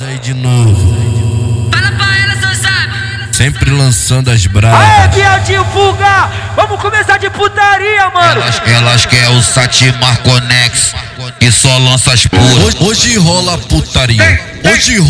aí de novo. Fala pra ela, seu sabe. Sempre lançando as bravas. Aê, Bieltinho Fuga! Vamos começar de putaria, mano! Elas quer o Satimar Conex e só lança as puras. Hoje rola putaria. Hoje